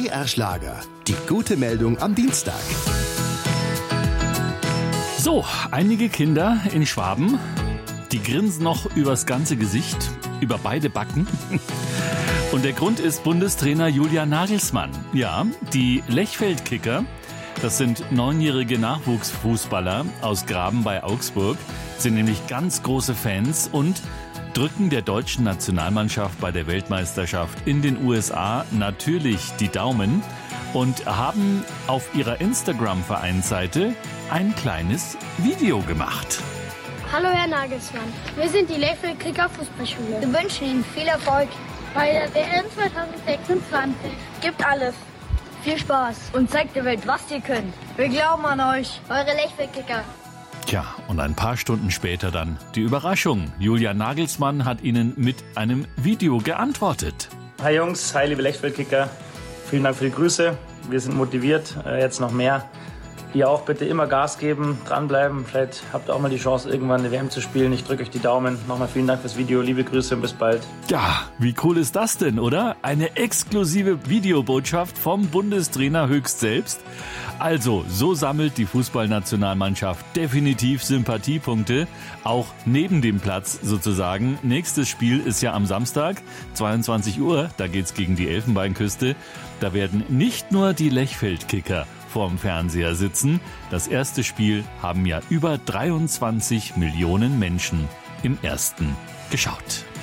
BR Schlager. Die gute Meldung am Dienstag. So, einige Kinder in Schwaben, die grinsen noch übers ganze Gesicht, über beide Backen. Und der Grund ist Bundestrainer Julian Nagelsmann. Ja, die Lechfeld-Kicker, das sind 9-jährige Nachwuchsfußballer aus Graben bei Augsburg, sind nämlich ganz große Fans und drücken der deutschen Nationalmannschaft bei der Weltmeisterschaft in den USA natürlich die Daumen und haben auf ihrer Instagram-Vereinsseite ein kleines Video gemacht. Hallo Herr Nagelsmann, wir sind die Lechfeld-Kicker Fußballschule. Wir wünschen Ihnen viel Erfolg bei der WM 2026. Gibt alles. Viel Spaß und zeigt der Welt, was ihr könnt. Wir glauben an euch. Eure Lechfeld-Kicker. Tja, und ein paar Stunden später dann die Überraschung. Julian Nagelsmann hat ihnen mit einem Video geantwortet. Hi Jungs, hi liebe Lechfeld-Kicker. Vielen Dank für die Grüße. Wir sind motiviert, jetzt noch mehr. Ihr auch bitte immer Gas geben, dranbleiben. Vielleicht habt ihr auch mal die Chance, irgendwann eine WM zu spielen. Ich drücke euch die Daumen. Nochmal vielen Dank fürs Video. Liebe Grüße und bis bald. Ja, wie cool ist das denn, oder? Eine exklusive Videobotschaft vom Bundestrainer höchst selbst. Also, so sammelt die Fußballnationalmannschaft definitiv Sympathiepunkte, auch neben dem Platz sozusagen. Nächstes Spiel ist ja am Samstag, 22 Uhr, da geht's gegen die Elfenbeinküste. Da werden nicht nur die Lechfeld-Kicker vorm Fernseher sitzen. Das erste Spiel haben ja über 23 Millionen Menschen im ersten geschaut.